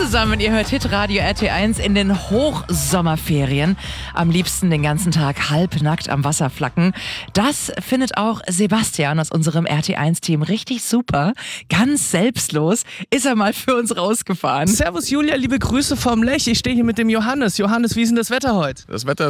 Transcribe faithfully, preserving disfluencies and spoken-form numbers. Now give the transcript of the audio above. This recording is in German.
zusammen, ihr hört Hitradio R T eins in den Hochsommerferien. Am liebsten den ganzen Tag halbnackt am Wasser flacken. Das findet auch Sebastian aus unserem R T eins Team richtig super. Ganz selbstlos ist er mal für uns rausgefahren. Servus Julia, liebe Grüße vom Lech. Ich stehe hier mit dem Johannes. Johannes, wie ist denn das Wetter heute? Das Wetter